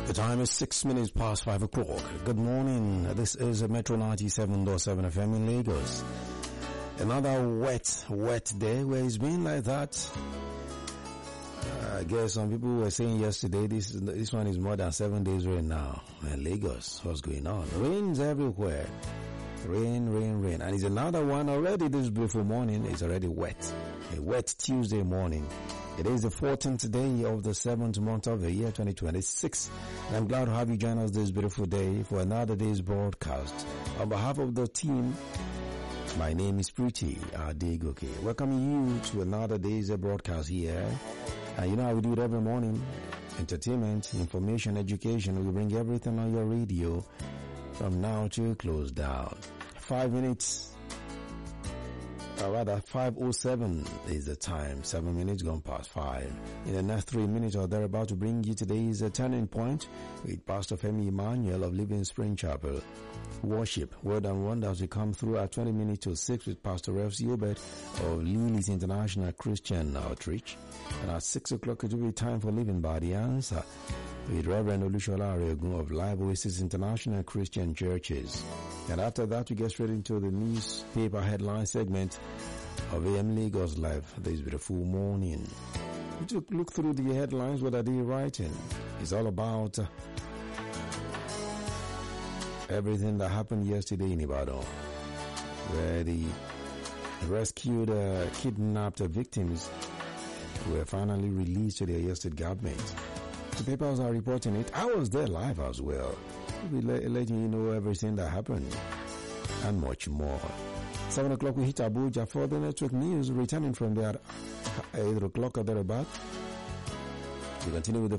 The time is 6 minutes past 5 o'clock. Good morning. This is Metro 97.7 FM in Lagos. Another wet day where it's been like that. I guess some people were saying yesterday this one is more than 7 days rain now. In Lagos, what's going on? Rain's everywhere. Rain. And it's another one already this beautiful morning. It's already wet. A wet Tuesday morning. It is the 14th day of the 7th month of the year 2026. And I'm glad to have you join us this beautiful day for another day's broadcast. On behalf of the team, my name is Pretty Adegoke. Welcoming you to another day's broadcast here. And you know how we do it every morning. Entertainment, information, education. We bring everything on your radio from now to close down. 5 minutes. Rather, 5:07 is the time. 7 minutes gone past 5. In the next 3 minutes, they're about to bring you today's turning point with Pastor Femi Emmanuel of Living Spring Chapel. Worship, Word and Wonders will come through at 20 minutes to 6 with Pastor Refs Obed of Lily's International Christian Outreach. And at 6 o'clock, it will be time for Living by the Answer with Reverend Olushola Areogun of Live Oasis International Christian Churches. And after that, we get straight into the newspaper headline segment of AM Lagos Live this beautiful morning. We took a look through the headlines. What are they writing? It's all about everything that happened yesterday in Ibadan, where the rescued, kidnapped victims were finally released to their estate government. The papers are reporting it. I was there live as well. We'll be letting you know everything that happened and much more. 7 o'clock we hit Abuja for the network news, returning from there at 8 o'clock or thereabout. We continue with the